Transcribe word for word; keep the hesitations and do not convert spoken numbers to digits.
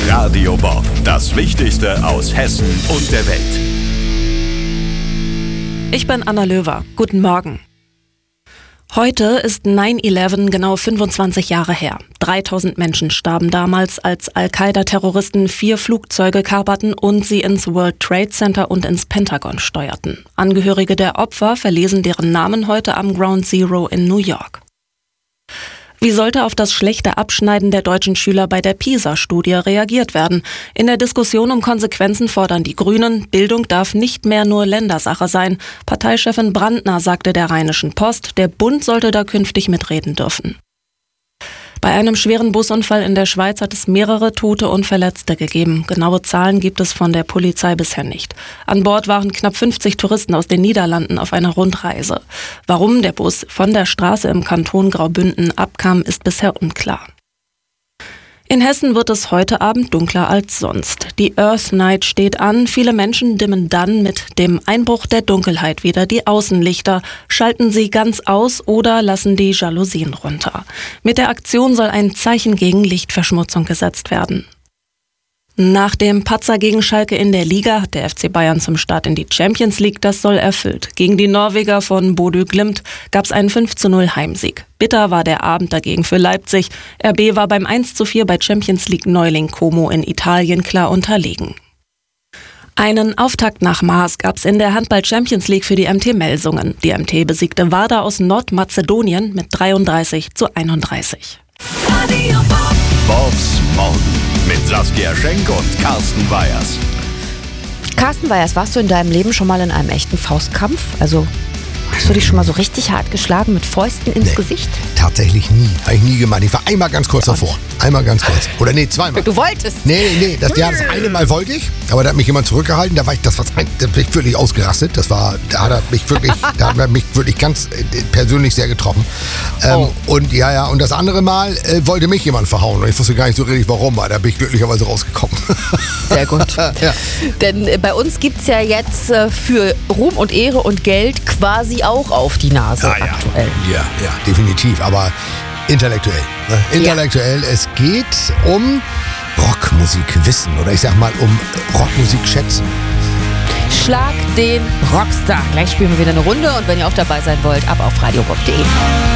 Radio Bob, das Wichtigste aus Hessen und der Welt. Ich bin Anna Löwer. Guten Morgen. Heute ist neun elf genau fünfundzwanzig Jahre her. dreitausend Menschen starben damals, als Al-Qaida-Terroristen vier Flugzeuge kaperten und sie ins World Trade Center und ins Pentagon steuerten. Angehörige der Opfer verlesen deren Namen heute am Ground Zero in New York. Wie sollte auf das schlechte Abschneiden der deutschen Schüler bei der PISA-Studie reagiert werden? In der Diskussion um Konsequenzen fordern die Grünen, Bildung darf nicht mehr nur Ländersache sein. Parteichefin Brandner sagte der Rheinischen Post, der Bund sollte da künftig mitreden dürfen. Bei einem schweren Busunfall in der Schweiz hat es mehrere Tote und Verletzte gegeben. Genaue Zahlen gibt es von der Polizei bisher nicht. An Bord waren knapp fünfzig Touristen aus den Niederlanden auf einer Rundreise. Warum der Bus von der Straße im Kanton Graubünden abkam, ist bisher unklar. In Hessen wird es heute Abend dunkler als sonst. Die Earth Night steht an. Viele Menschen dimmen dann mit dem Einbruch der Dunkelheit wieder die Außenlichter, schalten sie ganz aus oder lassen die Jalousien runter. Mit der Aktion soll ein Zeichen gegen Lichtverschmutzung gesetzt werden. Nach dem Patzer gegen Schalke in der Liga hat der F C Bayern zum Start in die Champions League das Soll erfüllt. Gegen die Norweger von Bodø Glimt gab es einen fünf zu null Heimsieg. Bitter war der Abend dagegen für Leipzig. R B war beim eins zu vier bei Champions League Neuling Como in Italien klar unterlegen. Einen Auftakt nach Maß gab es in der Handball-Champions League für die M T Melsungen. Die M T besiegte Vardar aus Nordmazedonien mit dreiunddreißig zu einunddreißig. Bobs Morgen mit Saskia Schenk und Carsten Weyers. Carsten Weyers, warst du in deinem Leben schon mal in einem echten Faustkampf? Also hast du dich schon mal so richtig hart geschlagen mit Fäusten ins nee, Gesicht? Tatsächlich nie. Habe ich nie gemacht. Ich war einmal ganz kurz davor. Einmal ganz kurz. Oder nee, zweimal. Du wolltest? Nee, nee, das, ja, das eine Mal wollte ich, aber da hat mich jemand zurückgehalten. Da war ich, das war, da bin ich wirklich ausgerastet. Das war, da hat er mich wirklich, da hat er mich wirklich ganz äh, persönlich sehr getroffen. Ähm, oh. Und ja, ja, und das andere Mal äh, wollte mich jemand verhauen. Und ich wusste gar nicht so richtig warum, weil da bin ich glücklicherweise rausgekommen. Sehr gut. Ja. Denn äh, bei uns gibt es ja jetzt äh, für Ruhm und Ehre und Geld quasi auch auf die Nase Ah, ja. aktuell. Ja, ja, definitiv. Aber intellektuell. Ne? Intellektuell. Ja. Es geht um Rockmusikwissen oder ich sag mal um Rockmusikschätzen. Schlag den Rockstar. Gleich spielen wir wieder eine Runde und wenn ihr auch dabei sein wollt, ab auf radiobob punkt de.